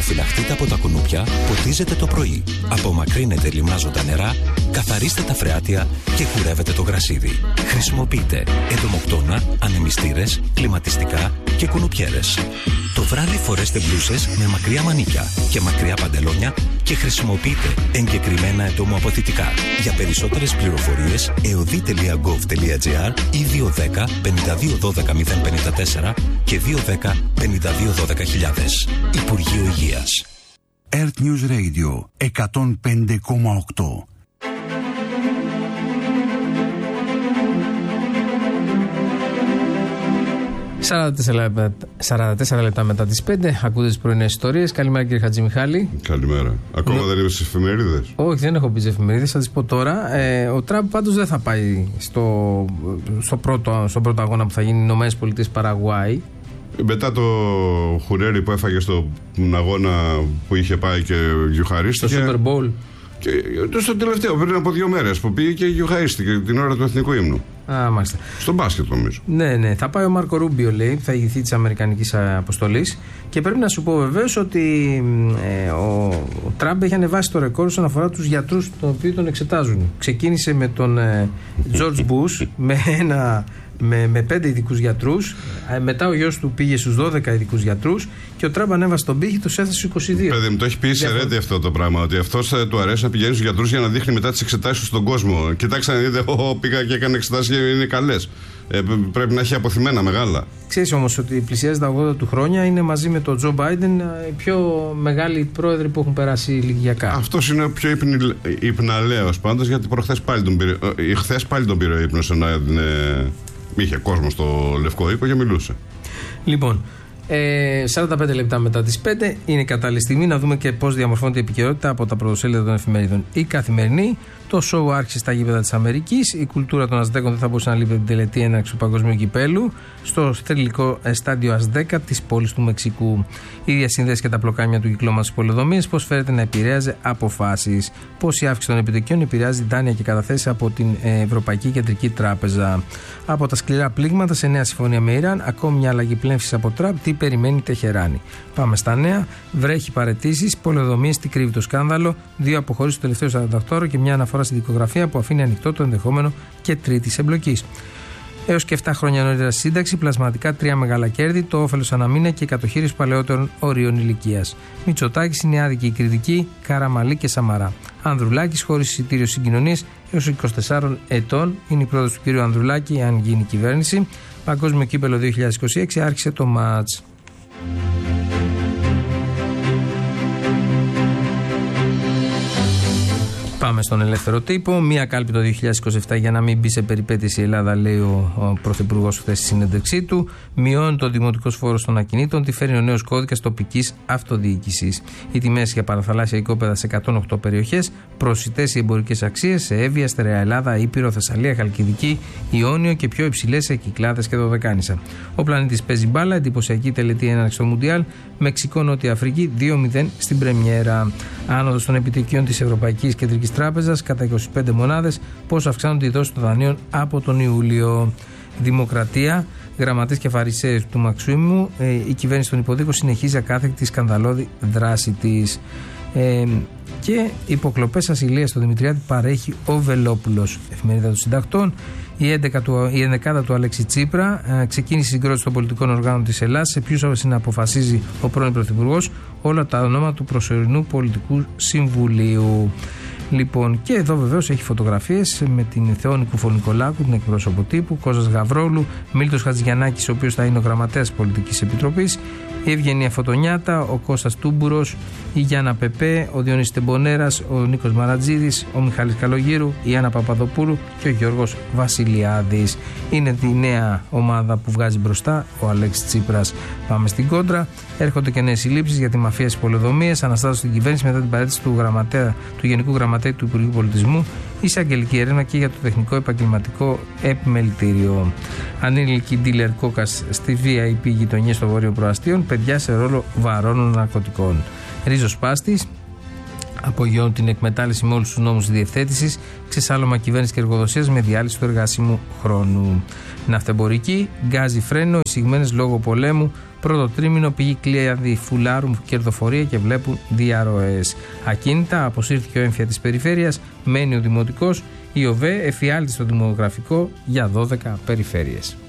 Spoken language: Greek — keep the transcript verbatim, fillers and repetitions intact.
Προφυλαχτείτε από τα κουνούπια, ποτίζετε το πρωί. Απομακρύνετε λιμνάζοντα νερά, καθαρίστε τα φρεάτια και κουρεύετε το γρασίδι. Χρησιμοποιείτε εντομοκτώνα, ανεμιστήρες, κλιματιστικά και κουνουπιέρες. Το βράδυ φορέστε μπλούσες με μακριά μανίκια και μακριά παντελόνια και χρησιμοποιείτε εγκεκριμένα εντομοαποθητικά. Για περισσότερες πληροφορίες εωδή τελεία γκοβ τελεία τζι άρ ή δύο ένα μηδέν πέντε δύο ένα δύο μηδέν πέντε τέσσερα και δύο ένα μηδέν πέντε δύο ένα μηδέν χιλιάδες. Υπουργείο Υγείας. Earth News Radio εκατόν πέντε κόμμα οκτώ. σαράντα τέσσερα λεπτά μετά τις πέντε, ακούτε τις πρωινές ιστορίες. Καλημέρα κύριε Χατζημιχάλη. Καλημέρα. Ακόμα Νο... δεν είμαι στις εφημερίδες? Όχι, δεν έχω πει στις εφημερίδες, θα τις πω τώρα. Ε, ο Τραμπ πάντως δεν θα πάει στο, στο πρώτο, στον πρώτο αγώνα που θα γίνει Ηνωμένες Πολιτείες Παραγουάη. Μετά το χουρέρι που έφαγε στον αγώνα που είχε πάει και γιουχαρίστηκε. Στο Super Bowl. Και στο τελευταίο, πριν από δύο μέρες που πήγε και γιουχαρίστηκε την ώρα του εθνικού ύμνου. Α, μάλιστα. Στον μπάσκετ νομίζω. Ναι, ναι. Θα πάει ο Μάρκο Ρούμπιο, λέει, θα ηγηθεί της Αμερικανικής αποστολής. Και πρέπει να σου πω βεβαίως ότι ε, ο, ο Τραμπ έχει ανεβάσει το ρεκόρ όσον αφορά τους γιατρούς τον οποίο τον εξετάζουν. Ξεκίνησε με τον ε, George Bush με ένα. Με, με πέντε ειδικούς γιατρούς. Ε, μετά ο γιος του πήγε στους δώδεκα ειδικούς γιατρούς και ο Τραμπ ανέβασε τον πύχη, τους έθεσε στους είκοσι δύο. Παιδί μου, το έχει πει σε ρέντι αυτό το πράγμα. Ότι αυτός ε, του αρέσει να πηγαίνει στους γιατρούς για να δείχνει μετά τις εξετάσεις του στον κόσμο. Κοιτάξτε να δείτε, εγώ πήγα και έκανε εξετάσεις και είναι καλές. Ε, πρέπει να έχει αποθυμένα μεγάλα. Ξέρεις όμως ότι πλησιάζει τα ογδόντα του χρόνια, είναι μαζί με τον Τζο Μπάιντεν οι πιο μεγάλοι πρόεδροι που έχουν περάσει ηλικιακά. Αυτός είναι ο πιο υπναλαίος πάντως, γιατί προχθές πάλι τον πήρε, ε, χθες πάλι τον πήρε ο ύπνος να. Ε, είχε κόσμο στο Λευκό Οίκο και μιλούσε. Λοιπόν, ε, σαράντα πέντε λεπτά μετά τις πέντε είναι κατάλληλη στιγμή να δούμε και πώς διαμορφώνεται η επικαιρότητα από τα πρωτοσέλιδα των εφημερίδων. Η Καθημερινή, το σοου άρχισε στα γήπεδα της Αμερικής, η κουλτούρα των Αζτέκων δεν θα μπορούσε να λείπει την τελετή έναρξη του Παγκοσμίου Κυπέλου στο θρυλικό στάδιο Αζτέκα της πόλης του Μεξικού. Οι διασύνδεσεις και τα πλοκάμια του κυκλώματος πολεοδομίας, πώς φέρεται να επηρέαζε αποφάσεις, πώς η αύξηση των επιτοκίων επηρεάζει δάνεια και καταθέσεις από την Ευρωπαϊκή Κεντρική Τράπεζα. Από τα σκληρά πλήγματα σε νέα συμφωνία με Ιράν, ακόμη μια αλλαγή πλέμψης από Τραμπ, τι περιμένει η Τεχεράνη. Πάμε στα νέα. Βρέχει παραιτήσεις, πολεοδομίες, τι κρύβει το σκάνδαλο, δύο αποχωρήσεις το τελευταίο σαράντα οκτώ ώρο και μια αναφορά στη δικογραφία που αφήνει ανοιχτό το ενδεχόμενο και τρίτης εμπλοκής. Έως και επτά χρόνια νωρίτερα στη σύνταξη, πλασματικά τρία μεγάλα κέρδη, το όφελος αναμήνα και η κατοχήρωση παλαιότερων ορίων ηλικίας. Μητσοτάκης είναι άδικη η κριτική, Καραμαλή και Σαμαρά. Ανδρουλάκης χωρίς εισιτήριο συγκοινωνίες έως είκοσι τεσσάρων ετών είναι η πρόοδος του κ. Ανδρουλάκη, αν γίνει κυβέρνηση. Παγκόσμιο Κύπελλο δύο χιλιάδες είκοσι έξι άρχισε το μάτς. Πάμε στον ελεύθερο τύπο. Μία κάλπη το δύο χιλιάδες είκοσι επτά για να μην μπει σε περιπέτειες η Ελλάδα, λέει ο, ο Πρωθυπουργός χθες στη συνέντευξή του. Μειώνει το δημοτικό φόρο των ακινήτων, τη φέρνει ο νέος κώδικας τοπικής αυτοδιοίκησης. Οι τιμές για παραθαλάσσια οικόπεδα σε εκατόν οκτώ περιοχές, προσιτές οι εμπορικές αξίες σε Εύβοια, Στερεά Ελλάδα, Ήπειρο, Θεσσαλία, Χαλκιδική, Ιόνιο και πιο υψηλές σε Κυκλάδες και Δωδεκάνησα. Ο πλανήτης παίζει μπάλα, εντυπωσιακή τελετή έναρξη στο Μουντιάλ, Μεξικό, Νότια Αφρική δύο μηδέν στην πρεμιέρα. Άνοδος των επιτοκίων της Ευρωπαϊκής Κεντρικής Τράπεζας κατά είκοσι πέντε μονάδες, πώς αυξάνονται οι δόσεις των δανείων από τον Ιούλιο. Δημοκρατία, γραμματείς και φαρισαίοι του Μαξίμου, ε, η κυβέρνηση των υποδίκων συνεχίζει ακάθεκτη σκανδαλώδη δράση της. Ε, και υποκλοπές ασυλίας στο Δημητριάδη παρέχει ο Βελόπουλος. Εφημερίδα των Συντακτών. Η, του, η ενδεκάδα του Αλέξη Τσίπρα ε, ξεκίνησε η συγκρότηση των πολιτικών οργάνων της Ελλάδας, σε ποιους συναποφασίζει ο πρώην Πρωθυπουργός όλα τα ονόματα του προσωρινού πολιτικού συμβουλίου. Λοιπόν, και εδώ βεβαίως έχει φωτογραφίες με την Θεόνη Κουφονικολάκου, την εκπρόσωπο τύπου, Κώστας Γαβρόλου, Μίλτος Χατζηγιαννάκης, ο οποίος θα είναι ο γραμματέας Πολιτικής Επιτροπής, η Ευγενία Φωτονιάτα, ο Κώστας Τούμπουρος, η Γιάννα Πεπέ, ο Διονύσης Τεμπονέρας, ο Νίκος Μαρατζίδης, ο Μιχάλης Καλογύρου, η Άννα Παπαδοπούλου και ο Γιώργος Βασιλιάδης. Είναι τη νέα ομάδα που βγάζει μπροστά ο Αλέξης Τσίπρας. Πάμε στην κόντρα. Έρχονται και νέες συλλήψεις για τη μαφία στις πολεοδομίες. Αναστάτωση στην κυβέρνηση μετά την παρέτηση του, γραμματέα, του Γενικού Γραμματέα του Υπουργείου Πολιτισμού. Εισαγγελική έρευνα και για το τεχνικό επαγγελματικό επιμελητήριο. Ανήλικη ντίλερ κόκα στη βι άι πι γειτονιές στο Βόρειο Προαστίων. Παιδιά σε ρόλο βαρώνων ναρκωτικών. Ρίζος Πάστης. Απογειώνουν την εκμετάλλευση με όλους τους νόμους διευθέτησης, ξεσάλωμα κυβέρνηση και εργοδοσίας με διάλυση του εργάσιμου χρόνου. Ναυτεμπορική, γκάζι φρένο, εισηγμένες λόγω πολέμου, Πρώτο τρίμηνο πηγή κλειάδι φουλάρουν κερδοφορία και βλέπουν διαρροές. Ακίνητα, αποσύρθηκε ο έμφυα της περιφέρειας, μένει ο δημοτικός, η ΟΒΕ εφιάλτη στο δημογραφικό για δώδεκα περιφέρειες.